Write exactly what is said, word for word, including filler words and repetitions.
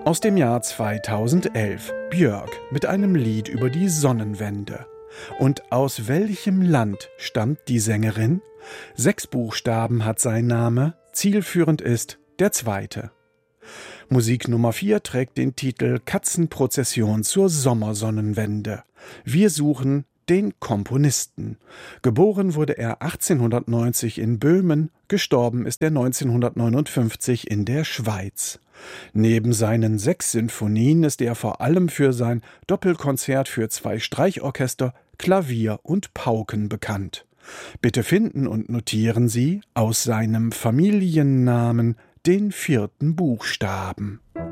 Aus dem Jahr zweitausendelf. Björk mit einem Lied über die Sonnenwende. Und aus welchem Land stammt die Sängerin? Sechs Buchstaben hat sein Name, zielführend ist der zweite. Musik Nummer vier trägt den Titel Katzenprozession zur Sommersonnenwende. Wir suchen den Komponisten. Geboren wurde er achtzehnhundertneunzig in Böhmen, gestorben ist er neunzehnhundertneunundfünfzig in der Schweiz. Neben seinen sechs Sinfonien ist er vor allem für sein Doppelkonzert für zwei Streichorchester, Klavier und Pauken bekannt. Bitte finden und notieren Sie aus seinem Familiennamen den vierten Buchstaben.